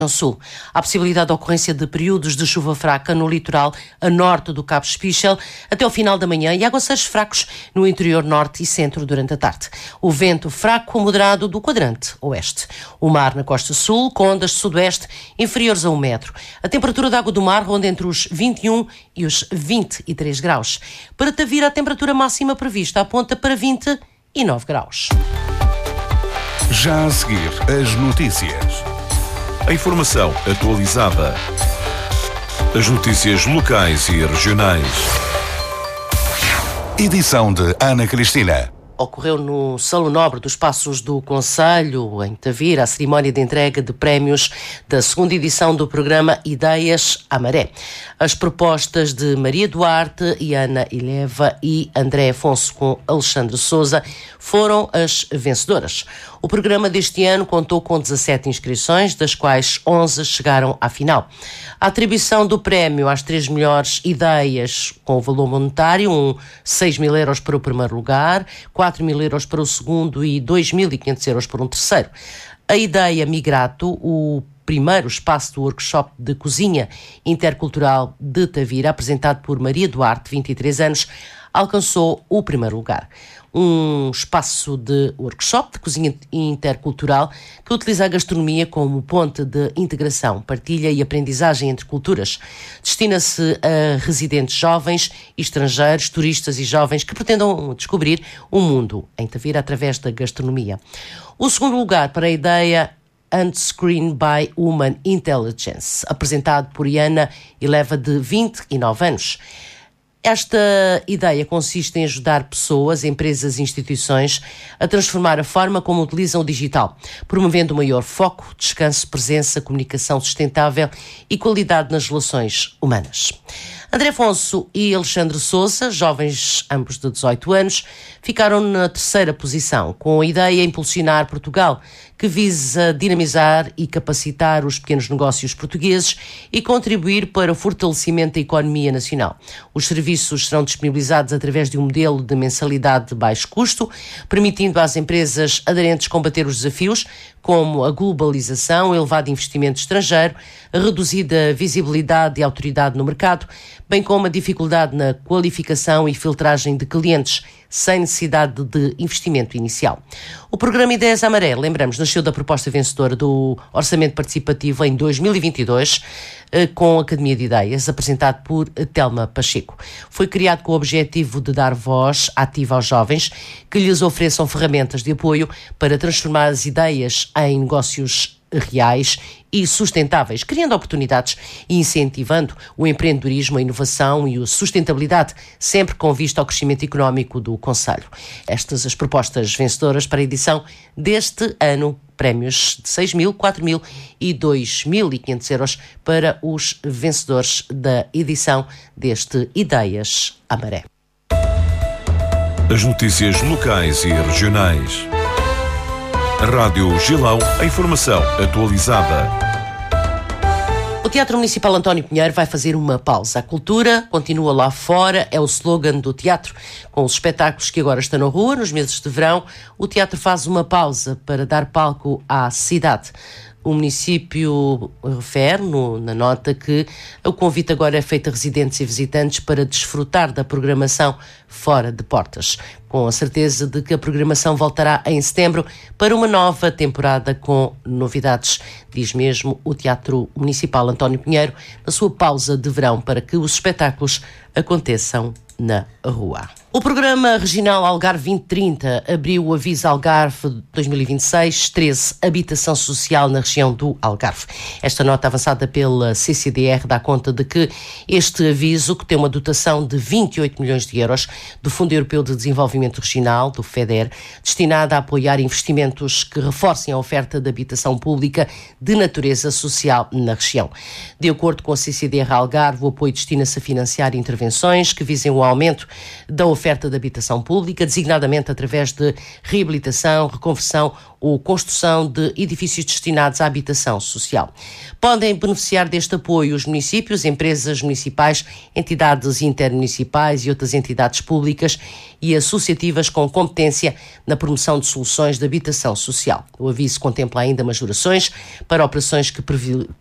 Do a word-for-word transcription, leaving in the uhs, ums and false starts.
no sul. Há possibilidade de ocorrência de períodos de chuva fraca no litoral a norte do Cabo Espichel até ao final da manhã e aguaceiros fracos no interior norte e centro durante a tarde. O vento fraco a moderado do quadrante oeste. O mar na costa sul, com ondas de sudoeste inferiores a um metro. A temperatura da água do mar ronda entre os vinte e um e os vinte e três graus. Para Tavira, a temperatura máxima prevista aponta para vinte e nove graus. Já a seguir, as notícias. A informação atualizada. As notícias locais e regionais. Edição de Ana Cristina. Ocorreu no Salão Nobre dos Passos do Concelho, em Tavira, a cerimónia de entrega de prémios da segunda edição do programa Ideias à Maré. As propostas de Maria Duarte e Ana Ileva e André Afonso com Alexandre Sousa foram as vencedoras. O programa deste ano contou com dezassete inscrições, das quais onze chegaram à final. A atribuição do prémio às três melhores ideias com o valor monetário, um seis mil euros para o primeiro lugar, quatro mil euros para o segundo e dois mil e quinhentos euros para um terceiro. A ideia Migrato, o primeiro espaço do workshop de cozinha intercultural de Tavira, apresentado por Maria Duarte, vinte e três anos, alcançou o primeiro lugar. Um espaço de workshop de cozinha intercultural que utiliza a gastronomia como ponte de integração, partilha e aprendizagem entre culturas. Destina-se a residentes jovens, estrangeiros, turistas e jovens que pretendam descobrir o mundo em Tavira através da gastronomia. O segundo lugar para a ideia Unscreened by Human Intelligence, apresentado por Ana Ileva, de vinte e nove anos. Esta ideia consiste em ajudar pessoas, empresas e instituições a transformar a forma como utilizam o digital, promovendo maior foco, descanso, presença, comunicação sustentável e qualidade nas relações humanas. André Afonso e Alexandre Sousa, jovens ambos de dezoito anos, ficaram na terceira posição, com a ideia impulsionar Portugal, que visa dinamizar e capacitar os pequenos negócios portugueses e contribuir para o fortalecimento da economia nacional. Os serviços serão disponibilizados através de um modelo de mensalidade de baixo custo, permitindo às empresas aderentes combater os desafios, como a globalização, o elevado investimento estrangeiro, a reduzida visibilidade e autoridade no mercado, bem como a dificuldade na qualificação e filtragem de clientes, sem necessidade de investimento inicial. O programa Ideias à Maré, lembramos, nasceu da proposta vencedora do Orçamento Participativo em dois mil e vinte e dois, com a Academia de Ideias, apresentado por Telma Pacheco. Foi criado com o objetivo de dar voz ativa aos jovens, que lhes ofereçam ferramentas de apoio para transformar as ideias em negócios reais e sustentáveis, criando oportunidades e incentivando o empreendedorismo, a inovação e a sustentabilidade, sempre com vista ao crescimento económico do concelho. Estas as propostas vencedoras para a edição deste ano. Prémios de seis mil, quatro mil e dois mil e quinhentos euros para os vencedores da edição deste Ideias à Maré. As notícias locais e regionais. Rádio Gilão, a informação atualizada. O Teatro Municipal António Pinheiro vai fazer uma pausa. A cultura continua lá fora, é o slogan do teatro. Com os espetáculos que agora estão na rua, nos meses de verão, o teatro faz uma pausa para dar palco à cidade. O município refere no, na nota que o convite agora é feito a residentes e visitantes para desfrutar da programação fora de portas, com a certeza de que a programação voltará em setembro para uma nova temporada com novidades, diz mesmo o Teatro Municipal António Pinheiro, na sua pausa de verão, para que os espetáculos aconteçam na rua. O programa regional Algarve vinte trinta abriu o aviso Algarve dois mil e vinte e seis, treze, habitação social na região do Algarve. Esta nota avançada pela C C D R dá conta de que este aviso, que tem uma dotação de vinte e oito milhões de euros do Fundo Europeu de Desenvolvimento Regional, do FEDER, destinado a apoiar investimentos que reforcem a oferta de habitação pública de natureza social na região. De acordo com a C C D R Algarve, o apoio destina-se a financiar intervenções que visem o aumento da oferta oferta de habitação pública, designadamente através de reabilitação, reconversão ou construção de edifícios destinados à habitação social. Podem beneficiar deste apoio os municípios, empresas municipais, entidades intermunicipais e outras entidades públicas e associativas com competência na promoção de soluções de habitação social. O aviso contempla ainda majorações para operações que